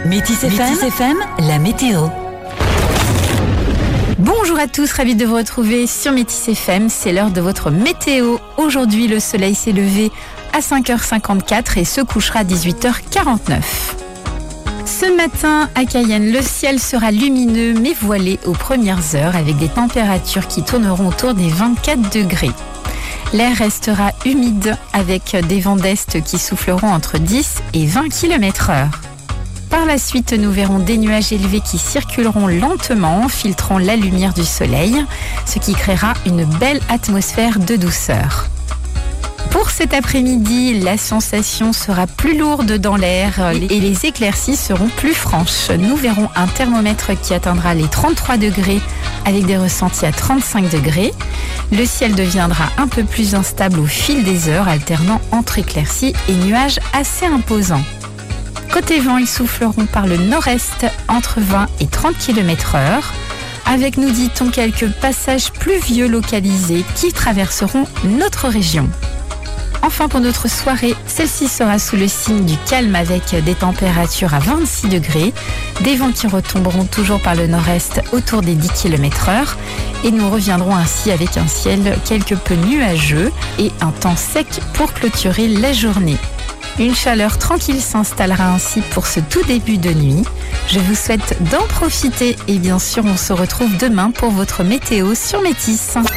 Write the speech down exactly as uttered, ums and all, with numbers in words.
Métis F M, Métis F M, la météo. Bonjour à tous, ravi de vous retrouver sur Métis F M. C'est l'heure de votre météo. Aujourd'hui, le soleil s'est levé à cinq heures cinquante-quatre et se couchera à dix-huit heures quarante-neuf. Ce matin, à Cayenne, le ciel sera lumineux mais voilé aux premières heures avec des températures qui tourneront autour des vingt-quatre degrés. L'air restera humide avec des vents d'est qui souffleront entre dix et vingt kilomètres heure. Par la suite, nous verrons des nuages élevés qui circuleront lentement, filtrant la lumière du soleil, ce qui créera une belle atmosphère de douceur. Pour cet après-midi, la sensation sera plus lourde dans l'air et les éclaircies seront plus franches. Nous verrons un thermomètre qui atteindra les trente-trois degrés avec des ressentis à trente-cinq degrés. Le ciel deviendra un peu plus instable au fil des heures, alternant entre éclaircies et nuages assez imposants. Côté vent, ils souffleront par le nord-est entre vingt et trente kilomètres heure. Avec, nous dit-on, quelques passages pluvieux localisés qui traverseront notre région. Enfin, pour notre soirée, celle-ci sera sous le signe du calme avec des températures à vingt-six degrés, des vents qui retomberont toujours par le nord-est autour des dix kilomètres heure et nous reviendrons ainsi avec un ciel quelque peu nuageux et un temps sec pour clôturer la journée. Une chaleur tranquille s'installera ainsi pour ce tout début de nuit. Je vous souhaite d'en profiter et bien sûr on se retrouve demain pour votre météo sur Métis.